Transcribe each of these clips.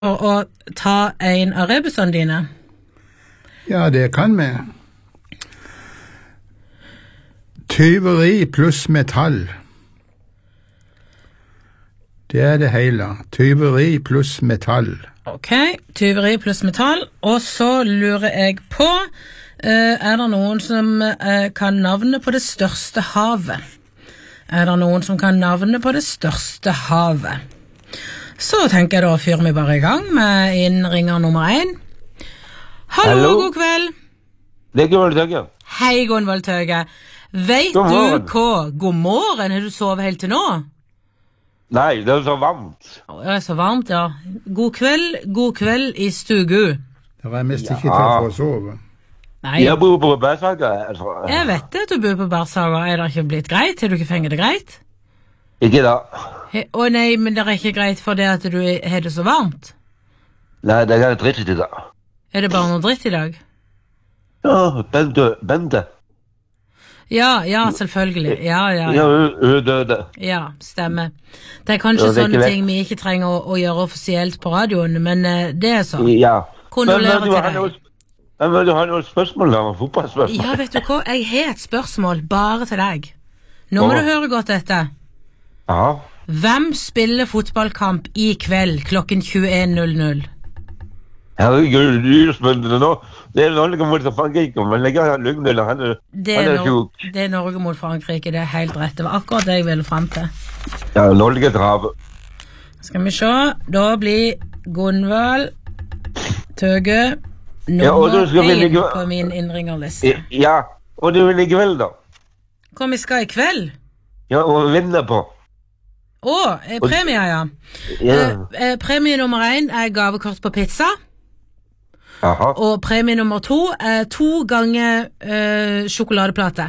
for å ta en av rebusene dine? Ja, det kan vi. Tyveri pluss metall. Det er det hele. Tyveri pluss metall. Ok, tyveri pluss metall. Og så lurer jeg på, er det noen som kan navnet på det største havet? Er det noen som kan navnet på det største havet? Så tenker jeg da fyrer vi bare i gang med innringer nummer 1. Hallo, god kveld. Det er Gunvald Tøge. Hei, Gunvald Tøge. Vet du hva? God morgen, har du sovet helt til nå? Nei, det er så varmt. Det er så varmt, ja. God kveld i stugu. Det er mest ikke til for å sove. Nei. Jeg bor på Bersaga. Altså. Jeg vet at du bor på Bersaga. Er det ikke blitt greit? Har du ikke fengt det greit? Ikke da. Nei, men det er ikke greit for det at du har det så varmt? Nei, det er dritt i dag. Er det bare noe dritt i dag? Ja, Bente. Ja, selvfølgelig. Ja, hun døde. Ja, stemmer. Det er kanskje sånne ting vi ikke trenger å gjøre offisielt på radioen, men det er sånn. Ja. Kondolerer til deg. Men vil du ha noen spørsmål om fotballspørsmål? Ja, vet du hva? Jeg har et spørsmål bare til deg. Nå må du høre godt etter. Ja. Hvem spiller fotballkamp i kveld klokken 21:00? Herregud, du er spennende nå. Det er Norge mot Frankrike, men jeg har Lugner, han er sjuk. Det er Norge mot Frankrike, det er helt rett. Det var akkurat det jeg ville frem til. Ja, Norge traver. Skal vi se, da blir Gunvald Tøge nummer 1 på min innringerliste. Ja, og du vil i kveld da? Hva vi skal i kveld? Ja, og vinne på. Premie, ja. Premie nummer 1 er gavekort på pizza. Aha. Og premie nummer 2 er 2 ganger sjokoladeplate.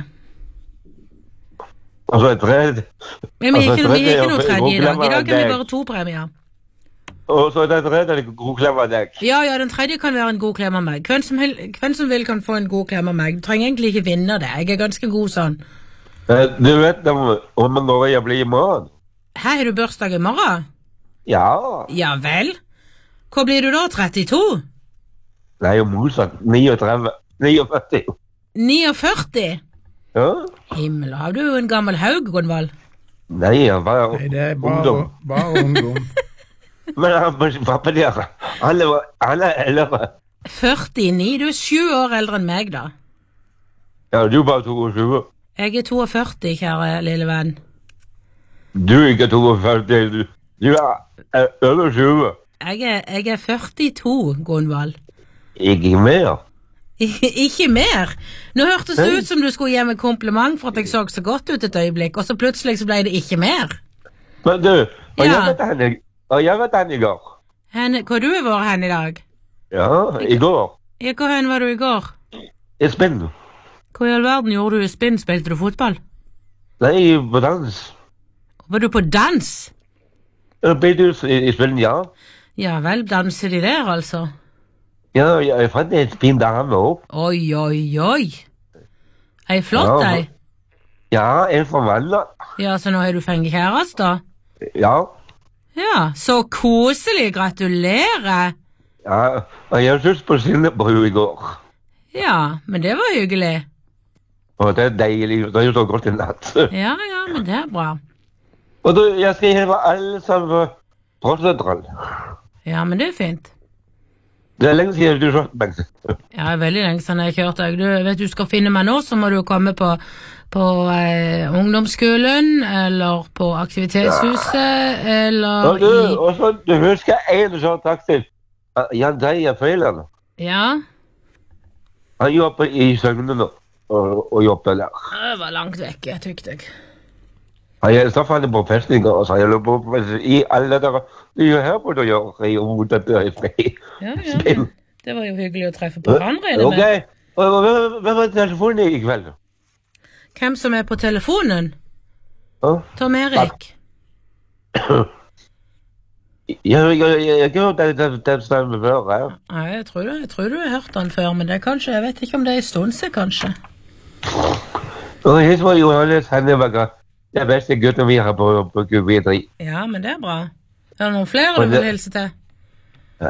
Altså et tredje? Men vi har ikke noe tredje i dag. I dag kan vi bare 2 premier. Og så er det tredje en god klem av deg? Ja, den tredje kan være en god klem av meg. Hvem som vil kan få en god klem av meg. Du trenger egentlig ikke vinne det. Jeg er ganske god sånn. Du vet om når jeg blir i morgen? Her har du bursdag i morgen? Ja. Ja vel? Hva blir du da, 32? Nei, motsatt. 39. 49. 49? Ja. Himmel, har du jo en gammel haug, Gunvald? Nei, det er bare ungdom. Men pappa der, alle er eldre. 49? Du er 7 år eldre enn meg, da. Ja, du er bare 22. Jeg er 42, kjære lille venn. Du er ikke 42, du er over 20. Jeg er 42, Gunvald. Ikke mer? Ikke mer? Nå hørtes det ut som du skulle gi meg kompliment for at jeg så godt ut et øyeblikk, og så plutselig så ble det ikke mer. Men du, jeg vet henne i går. Hvor du var hen i dag? Ja, i går. Ja, hvor hen var du i går? I spinn. Hva i all verden gjorde du i spinn? Spilte du fotball? Nei, på dans. Var du på dans? I spinn, ja. Ja vel, danser de der altså? Ja, jeg fant en fin dame opp. Oi. Er flott, deg? Ja, en fra Valda. Ja, så nå har du fengt kjæreste, da? Ja. Ja, så koselig, gratulerer. Ja, og jeg synes på Sinnebru i går. Ja, men det var hyggelig. Og det er deilig, det er jo så godt i natt. Ja, men det er bra. Og du, jeg skal hjelpe alle sammen Brøstedral. Ja, men det er fint. Det er lenge siden du har kjørt meg. Ja, veldig lenge siden jeg har kjørt deg. Du vet du skal finne meg nå, så må du komme på ungdomsskolen, eller på aktivitetshuset, eller og så, du husker en sånn taxi. Jan Deia Feiland. Ja? Han jobber i Søgne nå, og jobber der. Det var langt vekk, jeg tykte jeg. Jeg så fant på festninger, og så jeg lå på i alle der. Det er jo her på det å gjøre i hodet der i fri. Ja. Det var jo hyggelig å treffe på hverandre. Ok, hvem var telefonen i kveld? Hvem som er på telefonen? Tom Erik. Jeg har hørt den stemmen før, ja. Nei, jeg tror du har hørt den før, men det er kanskje, jeg vet ikke om det er en stund siden, kanskje. Og jeg var Johannes Hannebakker. Det er beste gutten vi har på Q3. Ja, men det er bra. Er det noen flere du vil hilse til?